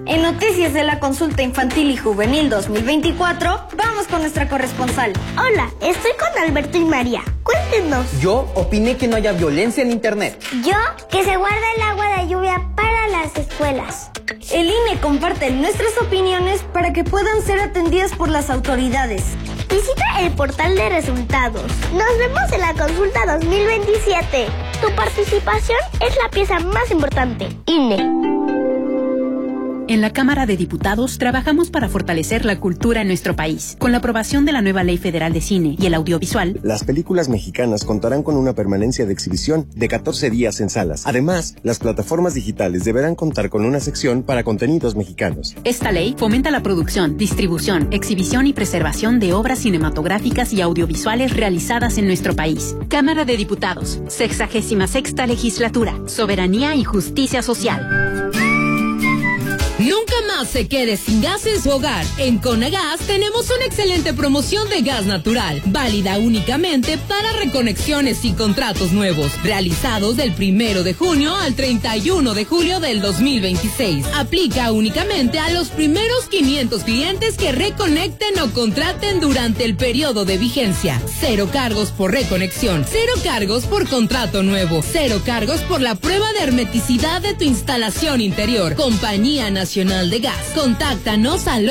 En Noticias de la Consulta Infantil y Juvenil 2024, vamos con nuestra corresponsal. Hola, estoy con Alberto y María. Cuéntenos. Yo opiné que no haya violencia en internet. Yo, que se guarda el agua de lluvia para las escuelas. El INE comparte nuestras opiniones para que puedan ser atendidas por las autoridades. Visita el portal de resultados. Nos vemos en la consulta 2027. Tu participación es la pieza más importante. INE. En la Cámara de Diputados trabajamos para fortalecer la cultura en nuestro país. Con la aprobación de la nueva Ley Federal de Cine y el Audiovisual, las películas mexicanas contarán con una permanencia de exhibición de 14 días en salas. Además, las plataformas digitales deberán contar con una sección para contenidos mexicanos. Esta ley fomenta la producción, distribución, exhibición y preservación de obras cinematográficas y audiovisuales realizadas en nuestro país. Cámara de Diputados, 66ª Legislatura, Soberanía y Justicia Social. Nunca más se quede sin gas en su hogar. En Conagas tenemos una excelente promoción de gas natural, válida únicamente para reconexiones y contratos nuevos, realizados del 1 de junio al 31 de julio del 2026. Aplica únicamente a los primeros 500 clientes que reconecten o contraten durante el periodo de vigencia. 0 cargos por reconexión, 0 cargos por contrato nuevo, 0 cargos por la prueba de hermeticidad de tu instalación interior. Compañía Nacional de Gas. Contáctanos al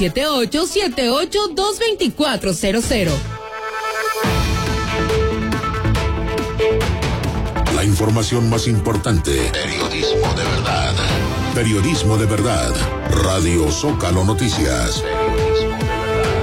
878-78-22400. La información más importante. Periodismo de verdad. Periodismo de verdad. Radio Zócalo Noticias. Periodismo de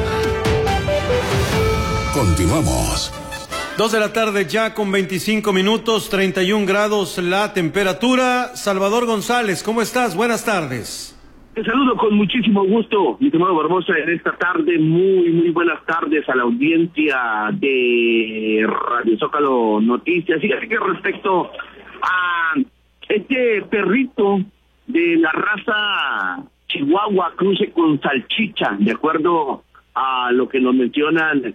verdad. Continuamos. 2 de la tarde ya con 25 minutos, 31 grados la temperatura. Salvador González, ¿cómo estás? Buenas tardes. Te saludo con muchísimo gusto, mi estimado Barbosa, en esta tarde. Muy buenas tardes a la audiencia de Radio Zócalo Noticias. Y así que respecto a este perrito de la raza Chihuahua cruce con salchicha, de acuerdo a lo que nos mencionan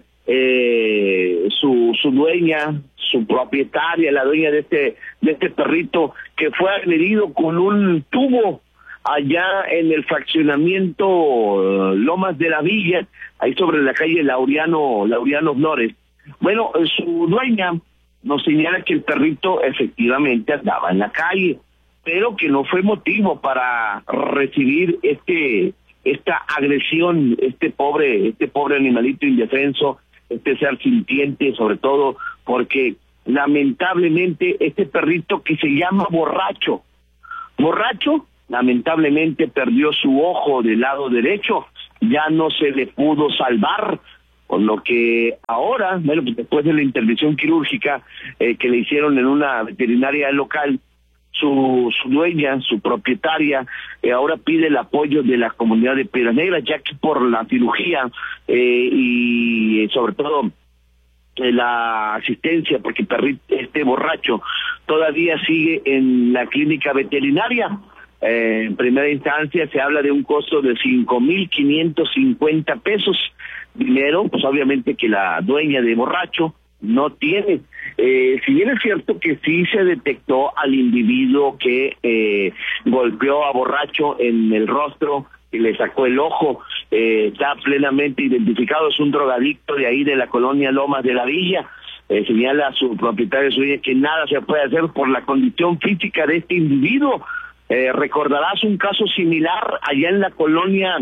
su dueña, su propietaria, la dueña de este perrito, que fue agredido con un tubo allá en el fraccionamiento Lomas de la Villa, ahí sobre la calle Laureano Flores. Bueno, su dueña nos señala que el perrito efectivamente andaba en la calle, pero que no fue motivo para recibir esta agresión, este pobre animalito indefenso, este ser sintiente, sobre todo porque lamentablemente este perrito, que se llama Borracho, lamentablemente perdió su ojo del lado derecho, ya no se le pudo salvar, con lo que ahora, bueno, pues después de la intervención quirúrgica que le hicieron en una veterinaria local, su dueña, su propietaria, ahora pide el apoyo de la comunidad de Piedras Negras, ya que por la cirugía y sobre todo la asistencia, porque este Borracho todavía sigue en la clínica veterinaria. En primera instancia se habla de un costo de 5,550 pesos, dinero pues obviamente que la dueña de Borracho no tiene. Si bien es cierto que sí se detectó al individuo que golpeó a Borracho en el rostro y le sacó el ojo, está plenamente identificado, es un drogadicto de ahí de la colonia Lomas de la Villa. Señala a su propietario que nada se puede hacer por la condición física de este individuo. Recordarás un caso similar allá en la colonia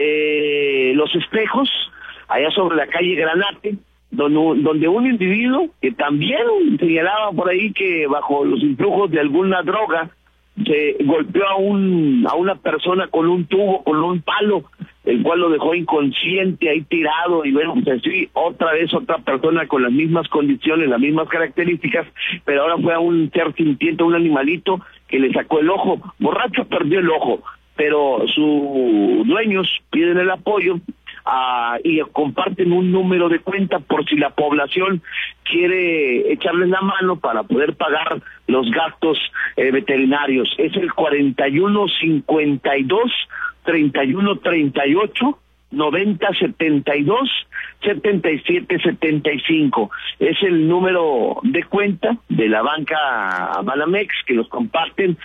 Los Espejos, allá sobre la calle Granate, donde un individuo que también señalaba por ahí que bajo los influjos de alguna droga se golpeó a una persona con un tubo, con un palo, el cual lo dejó inconsciente ahí tirado. Y bueno, pues así otra vez otra persona con las mismas condiciones, las mismas características, pero ahora fue a un ser sintiente, un animalito que le sacó el ojo. Borracho perdió el ojo, pero sus dueños piden el apoyo y comparten un número de cuenta por si la población quiere echarles la mano para poder pagar los gastos veterinarios. Es el 4152-3138, 9072-7775. Es el número de cuenta de la banca Banamex que los comparten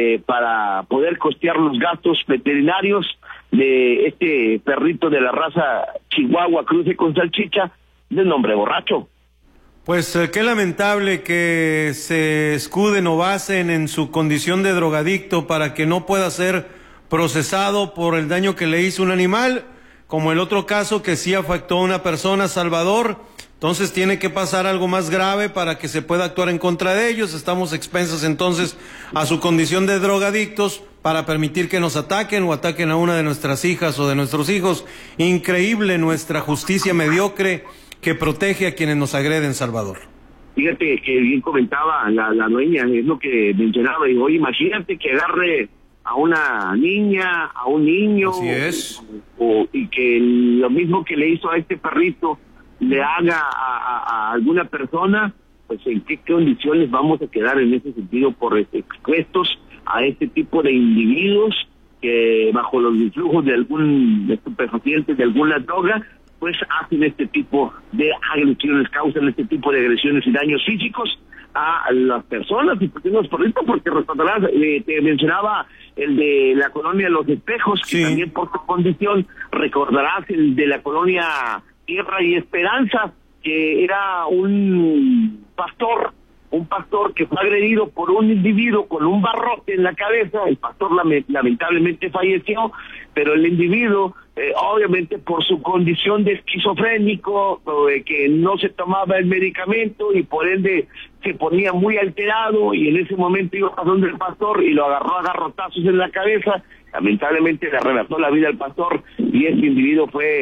para poder costear los gastos veterinarios de este perrito de la raza Chihuahua cruce con salchicha de nombre Borracho. Pues qué lamentable que se escuden o basen en su condición de drogadicto para que no pueda ser procesado por el daño que le hizo un animal, como el otro caso que sí afectó a una persona, Salvador. Entonces tiene que pasar algo más grave para que se pueda actuar en contra de ellos. Estamos expensas entonces a su condición de drogadictos para permitir que nos ataquen o ataquen a una de nuestras hijas o de nuestros hijos. Increíble nuestra justicia mediocre que protege a quienes nos agreden, Salvador. Fíjate que bien comentaba la dueña, es lo que mencionaba, y oye, imagínate que agarre a una niña, a un niño, así es, y que lo mismo que le hizo a este perrito le haga a alguna persona, pues en qué condiciones vamos a quedar en ese sentido por expuestos a este tipo de individuos que bajo los influjos de algún estupefaciente, de alguna droga, pues hacen este tipo de agresiones, causan este tipo de agresiones y daños físicos a las personas. Y porque los perritos, porque recordarás, te mencionaba el de la colonia Los Espejos, que sí, también por su condición, recordarás el de la colonia Tierra y Esperanza, que era un pastor que fue agredido por un individuo con un barrote en la cabeza. El pastor lamentablemente falleció, pero el individuo, obviamente por su condición de esquizofrénico, que no se tomaba el medicamento y por ende se ponía muy alterado, y en ese momento iba pasando el pastor y lo agarró a garrotazos en la cabeza. Lamentablemente le arrebató la vida al pastor y este individuo fue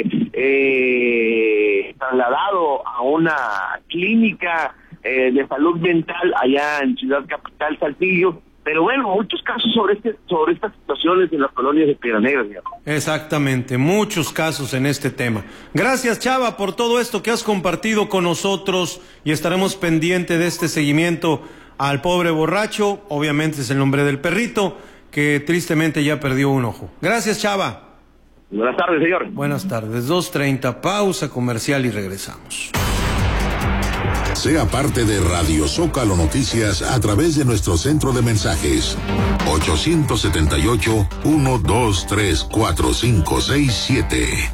trasladado a una clínica de salud mental allá en Ciudad Capital, Saltillo. Pero bueno, muchos casos sobre estas situaciones en las colonias de Piedras Negras. Exactamente, muchos casos en este tema. Gracias, Chava, por todo esto que has compartido con nosotros, y estaremos pendientes de este seguimiento al pobre Borracho. Obviamente es el nombre del perrito, que tristemente ya perdió un ojo. Gracias, Chava. Buenas tardes, señor. Buenas tardes, 2:30, pausa comercial y regresamos. Sea parte de Radio Zócalo Noticias a través de nuestro centro de mensajes 878-123-4567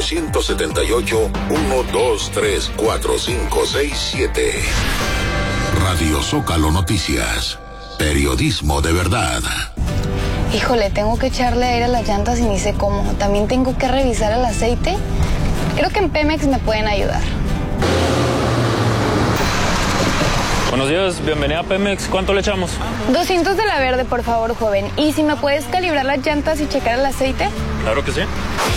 878-123-4567. Radio Zócalo Noticias, periodismo de verdad. Híjole, tengo que echarle aire a las llantas y ni sé cómo. También tengo que revisar el aceite. Creo que en Pemex me pueden ayudar. Buenos días, bienvenida a Pemex. ¿Cuánto le echamos? 200 de la verde, por favor, joven. ¿Y si me puedes calibrar las llantas y checar el aceite? Claro que sí.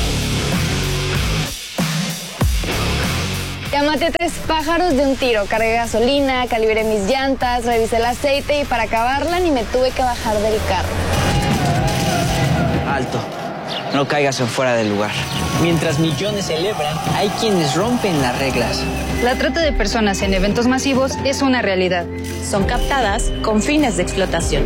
Ya maté 3 pájaros de un tiro. Cargué gasolina, calibré mis llantas, revisé el aceite y para acabarla ni me tuve que bajar del carro. Alto. No caigas en fuera del lugar. Mientras millones celebran, hay quienes rompen las reglas. La trata de personas en eventos masivos es una realidad. Son captadas con fines de explotación.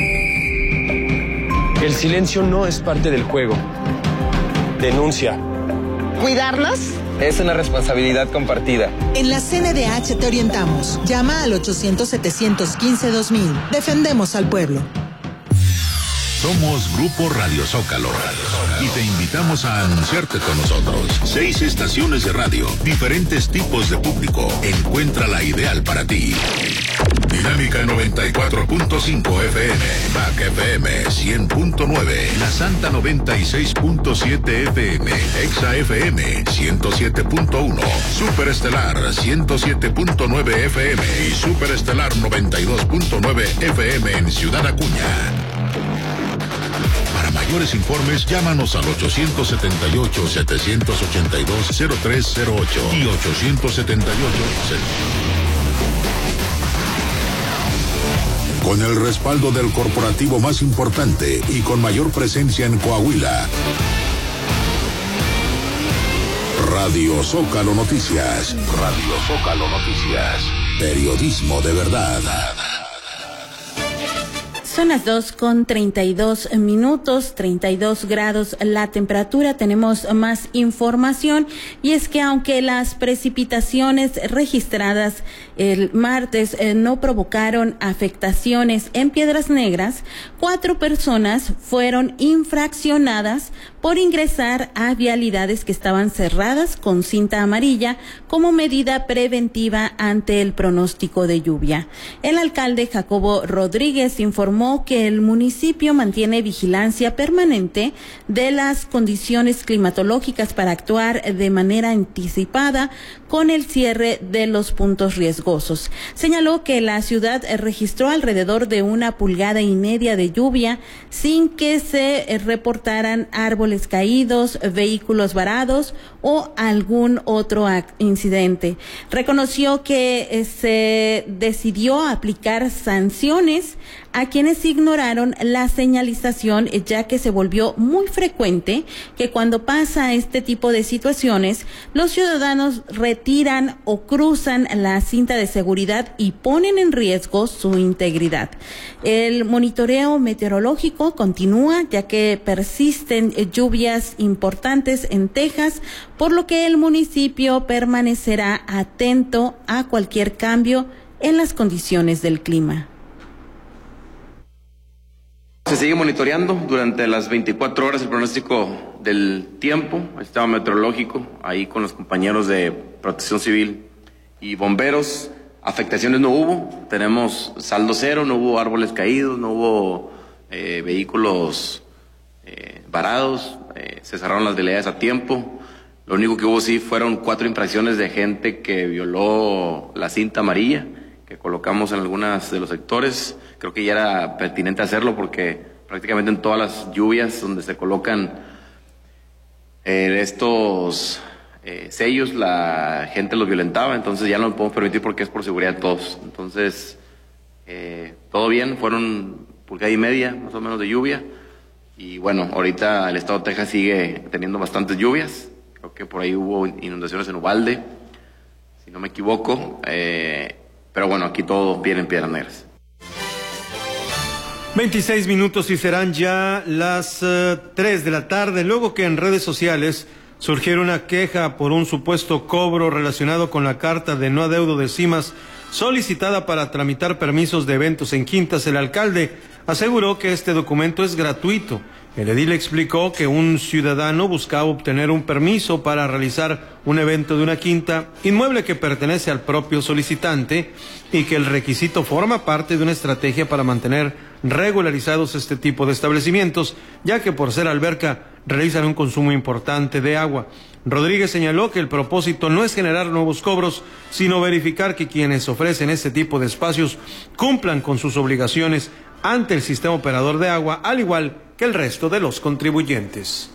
El silencio no es parte del juego. Denuncia. ¿Cuidarnos? Es una responsabilidad compartida. En la CNDH te orientamos. Llama al 800-715-2000. Defendemos al pueblo. Somos Grupo Radio Zócalo y te invitamos a anunciarte con nosotros. 6 estaciones de radio, diferentes tipos de público. Encuentra la ideal para ti. Dinámica 94.5 FM, Back FM 100.9, La Santa 96.7 FM, Exa FM 107.1, Superestelar 107.9 FM y Superestelar 92.9 FM en Ciudad Acuña. Para mayores informes, llámanos al 878-782-0308 y 878. Con el respaldo del corporativo más importante y con mayor presencia en Coahuila. Radio Zócalo Noticias. Radio Zócalo Noticias. Periodismo de verdad. Son las 2:32, 32 grados la temperatura. Tenemos más información y es que aunque las precipitaciones registradas el martes no provocaron afectaciones en Piedras Negras, 4 personas fueron infraccionadas por ingresar a vialidades que estaban cerradas con cinta amarilla como medida preventiva ante el pronóstico de lluvia. El alcalde Jacobo Rodríguez informó que el municipio mantiene vigilancia permanente de las condiciones climatológicas para actuar de manera anticipada con el cierre de los puntos riesgosos. Señaló que la ciudad registró alrededor de 1,5 pulgadas de lluvia sin que se reportaran árboles caídos, vehículos varados o algún otro incidente. Reconoció que se decidió aplicar sanciones a quienes ignoraron la señalización, ya que se volvió muy frecuente que cuando pasa este tipo de situaciones, los ciudadanos retiran o cruzan la cinta de seguridad y ponen en riesgo su integridad. El monitoreo meteorológico continúa, ya que persisten lluvias importantes en Texas, por lo que el municipio permanecerá atento a cualquier cambio en las condiciones del clima. Se sigue monitoreando durante las 24 horas el pronóstico del tiempo, el estado meteorológico, ahí con los compañeros de Protección Civil y bomberos. Afectaciones no hubo, tenemos saldo cero, no hubo árboles caídos, no hubo vehículos varados, se cerraron las vialidades a tiempo. Lo único que hubo sí fueron 4 infracciones de gente que violó la cinta amarilla que colocamos en algunos de los sectores. Creo que ya era pertinente hacerlo porque prácticamente en todas las lluvias donde se colocan estos sellos, la gente los violentaba, entonces ya no lo podemos permitir porque es por seguridad de todos. Entonces, todo bien, fueron 1,5 pulgadas más o menos de lluvia. Y bueno, ahorita el estado de Texas sigue teniendo bastantes lluvias. Creo que por ahí hubo inundaciones en Uvalde, si no me equivoco. Pero bueno, aquí todo bien en Piedras Negras. 26 minutos y serán ya las 3 de la tarde, luego que en redes sociales surgiera una queja por un supuesto cobro relacionado con la carta de no adeudo de cimas solicitada para tramitar permisos de eventos en quintas. El alcalde aseguró que este documento es gratuito. El edil explicó que un ciudadano buscaba obtener un permiso para realizar un evento de una quinta, inmueble que pertenece al propio solicitante, y que el requisito forma parte de una estrategia para mantener regularizados este tipo de establecimientos, ya que por ser alberca realizan un consumo importante de agua. Rodríguez señaló que el propósito no es generar nuevos cobros, sino verificar que quienes ofrecen este tipo de espacios cumplan con sus obligaciones ante el sistema operador de agua, al igual que el resto de los contribuyentes.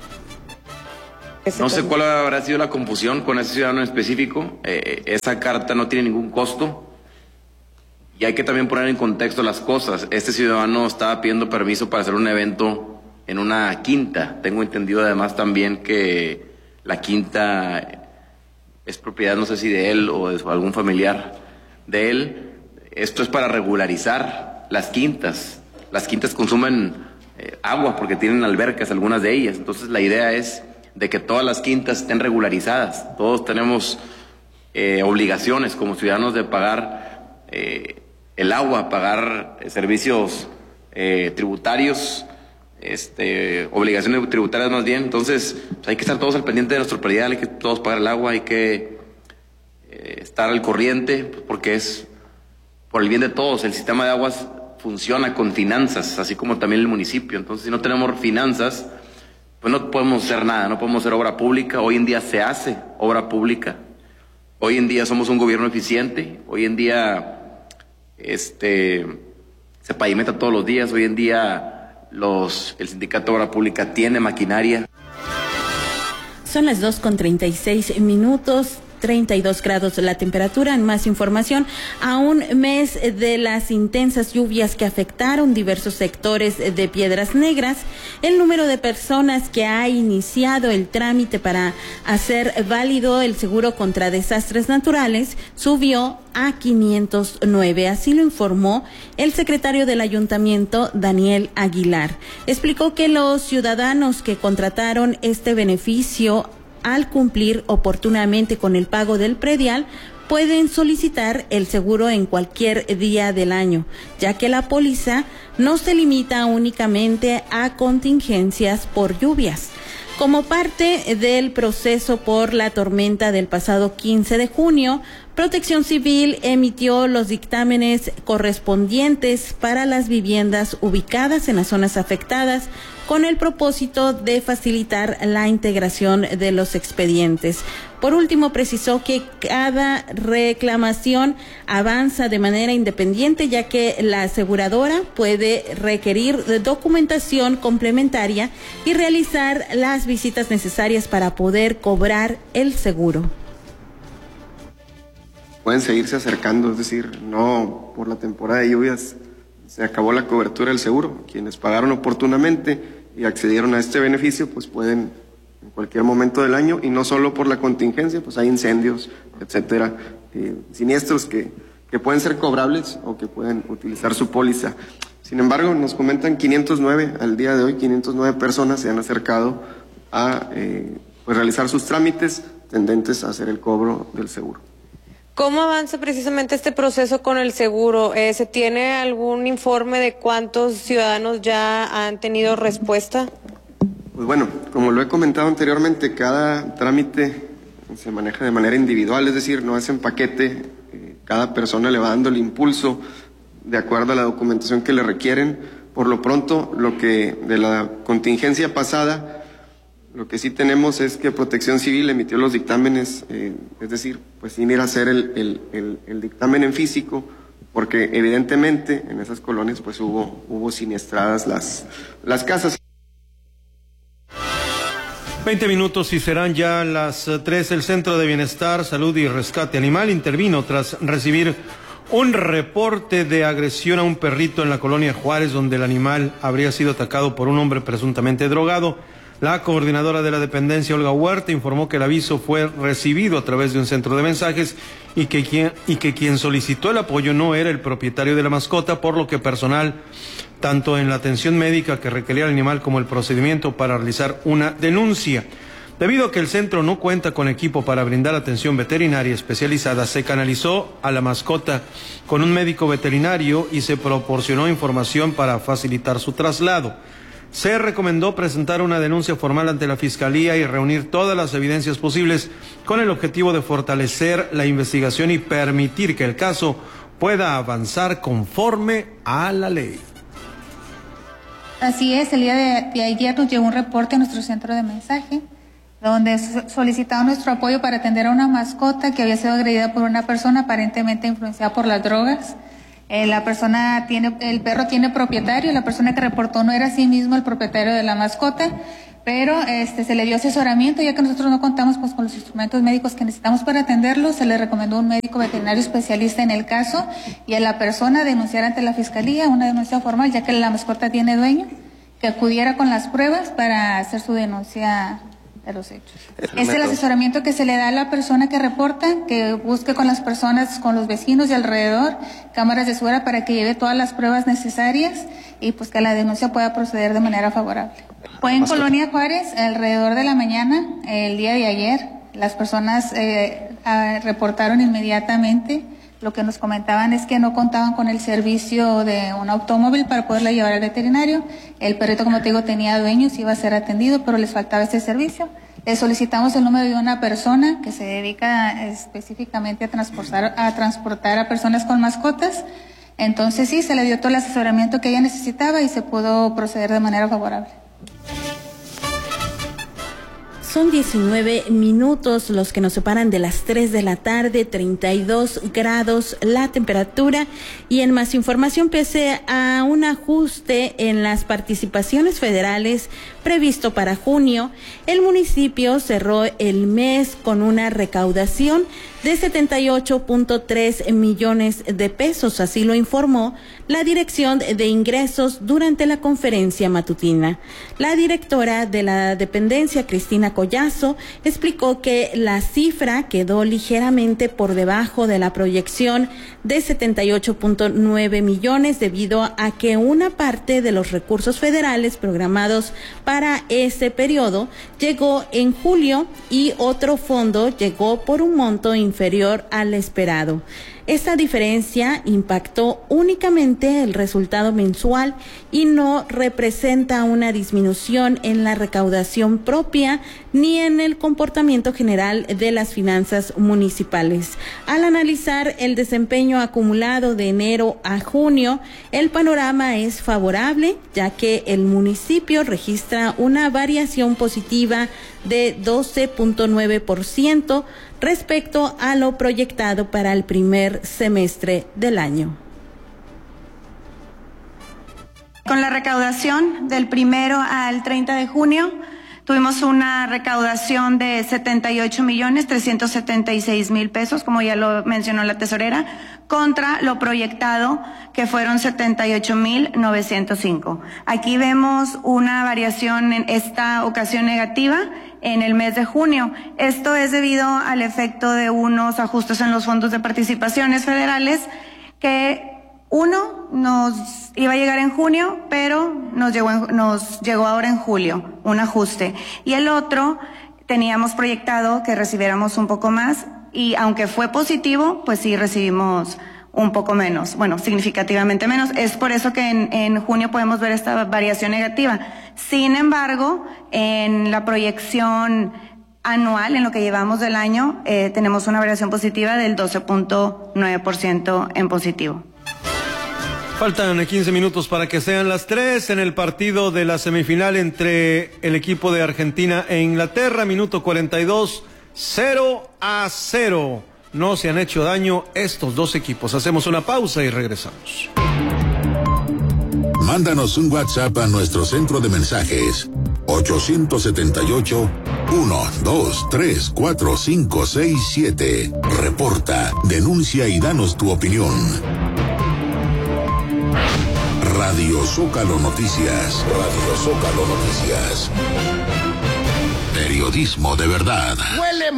No sé cuál habrá sido la confusión con ese ciudadano en específico. Esa carta no tiene ningún costo y hay que también poner en contexto las cosas. Este ciudadano estaba pidiendo permiso para hacer un evento en una quinta. Tengo entendido además también que la quinta es propiedad, no sé si de él o de algún familiar de él. Esto es para regularizar las quintas. Las quintas consumen agua porque tienen albercas, algunas de ellas. Entonces la idea es de que todas las quintas estén regularizadas. Todos tenemos obligaciones como ciudadanos de pagar el agua, pagar servicios tributarios, obligaciones tributarias más bien. Entonces pues hay que estar todos al pendiente de nuestro predial, hay que todos pagar el agua, hay que estar al corriente, pues, porque es por el bien de todos. El sistema de aguas funciona con finanzas, así como también el municipio. Entonces, si no tenemos finanzas, pues no podemos hacer nada, no podemos hacer obra pública. Hoy en día se hace obra pública. Hoy en día somos un gobierno eficiente. Hoy en día se pavimenta todos los días. Hoy en día el Sindicato de Obra Pública tiene maquinaria. Son las 2:36. 32 grados la temperatura. En más información, a un mes de las intensas lluvias que afectaron diversos sectores de Piedras Negras, el número de personas que ha iniciado el trámite para hacer válido el seguro contra desastres naturales subió a 509. Así lo informó el secretario del ayuntamiento, Daniel Aguilar. Explicó que los ciudadanos que contrataron este beneficio al cumplir oportunamente con el pago del predial pueden solicitar el seguro en cualquier día del año, ya que la póliza no se limita únicamente a contingencias por lluvias. Como parte del proceso por la tormenta del pasado 15 de junio, Protección Civil emitió los dictámenes correspondientes para las viviendas ubicadas en las zonas afectadas con el propósito de facilitar la integración de los expedientes. Por último, precisó que cada reclamación avanza de manera independiente, ya que la aseguradora puede requerir de documentación complementaria y realizar las visitas necesarias para poder cobrar el seguro. Pueden seguirse acercando, es decir, no por la temporada de lluvias se acabó la cobertura del seguro. Quienes pagaron oportunamente y accedieron a este beneficio, pues pueden en cualquier momento del año, y no solo por la contingencia, pues hay incendios, etcétera, siniestros que pueden ser cobrables o que pueden utilizar su póliza. Sin embargo, nos comentan 509, al día de hoy 509 personas se han acercado a pues realizar sus trámites tendentes a hacer el cobro del seguro. ¿Cómo avanza precisamente este proceso con el seguro? ¿Se tiene algún informe de cuántos ciudadanos ya han tenido respuesta? Pues bueno, como lo he comentado anteriormente, cada trámite se maneja de manera individual, es decir, no es en paquete, cada persona le va dando el impulso de acuerdo a la documentación que le requieren. Por lo pronto, lo que de la contingencia pasada, lo que sí tenemos es que Protección Civil emitió los dictámenes, es decir, pues sin ir a hacer el dictamen en físico, porque evidentemente en esas colonias pues hubo siniestradas las casas. 20 minutos y serán ya las 3. El Centro de Bienestar, Salud y Rescate Animal intervino tras recibir un reporte de agresión a un perrito en la colonia Juárez, donde el animal habría sido atacado por un hombre presuntamente drogado. La coordinadora de la dependencia, Olga Huerta, informó que el aviso fue recibido a través de un centro de mensajes y que quien solicitó el apoyo no era el propietario de la mascota, por lo que personal, tanto en la atención médica que requería el animal como el procedimiento para realizar una denuncia. Debido a que el centro no cuenta con equipo para brindar atención veterinaria especializada, se canalizó a la mascota con un médico veterinario y se proporcionó información para facilitar su traslado. Se recomendó presentar una denuncia formal ante la Fiscalía y reunir todas las evidencias posibles con el objetivo de fortalecer la investigación y permitir que el caso pueda avanzar conforme a la ley. Así es, el día de ayer nos llegó un reporte a nuestro centro de mensaje, donde solicitaba nuestro apoyo para atender a una mascota que había sido agredida por una persona aparentemente influenciada por las drogas. El perro tiene propietario, la persona que reportó no era a sí mismo el propietario de la mascota, pero se le dio asesoramiento, ya que nosotros no contamos pues con los instrumentos médicos que necesitamos para atenderlo. Se le recomendó un médico veterinario especialista en el caso y a la persona denunciar ante la Fiscalía una denuncia formal, ya que la mascota tiene dueño, que acudiera con las pruebas para hacer su denuncia de los hechos. Es el asesoramiento que se le da a la persona que reporta, que busque con las personas, con los vecinos de alrededor, cámaras de seguridad para que lleve todas las pruebas necesarias y pues que la denuncia pueda proceder de manera favorable. Fue en Colonia Juárez, alrededor de la mañana, el día de ayer, las personas reportaron inmediatamente. Lo que nos comentaban es que no contaban con el servicio de un automóvil para poderla llevar al veterinario. El perrito, como te digo, tenía dueños, iba a ser atendido, pero les faltaba ese servicio. Le solicitamos el número de una persona que se dedica específicamente a transportar a personas con mascotas. Entonces sí, se le dio todo el asesoramiento que ella necesitaba y se pudo proceder de manera favorable. Son 19 minutos los que nos separan de las 3 de la tarde, 32 grados la temperatura. Y en más información, pese a un ajuste en las participaciones federales previsto para junio, el municipio cerró el mes con una recaudación de 78.3 millones de pesos, así lo informó la Dirección de Ingresos durante la conferencia matutina. La directora de la dependencia, Cristina Collazo, explicó que la cifra quedó ligeramente por debajo de la proyección de 78.9 millones debido a que una parte de los recursos federales programados para ese periodo llegó en julio y otro fondo llegó por un monto inferior al esperado. Esta diferencia impactó únicamente el resultado mensual y no representa una disminución en la recaudación propia ni en el comportamiento general de las finanzas municipales. Al analizar el desempeño acumulado de enero a junio, el panorama es favorable, ya que el municipio registra una variación positiva de 12.9% respecto a lo proyectado para el primer semestre del año. Con la recaudación del 1 al 30 de junio, tuvimos una recaudación de 78.376.000 pesos, como ya lo mencionó la tesorera, contra lo proyectado, que fueron 78.905. Aquí vemos una variación en esta ocasión negativa en el mes de junio. Esto es debido al efecto de unos ajustes en los fondos de participaciones federales que uno nos iba a llegar en junio, pero nos llegó ahora en julio, un ajuste. Y el otro teníamos proyectado que recibiéramos un poco más y aunque fue positivo, pues sí recibimos un poco menos, bueno, significativamente menos. Es por eso que en junio podemos ver esta variación negativa. Sin embargo, en la proyección anual, en lo que llevamos del año, tenemos una variación positiva del 12.9% en positivo. Faltan 15 minutos para que sean las 3 en el partido de la semifinal entre el equipo de Argentina e Inglaterra. Minuto 42, 0-0. No se han hecho daño estos dos equipos. Hacemos una pausa y regresamos. Mándanos un WhatsApp a nuestro centro de mensajes 878-1234567. Reporta, denuncia y danos tu opinión. Radio Zócalo Noticias. Radio Zócalo Noticias. Periodismo de verdad. Huele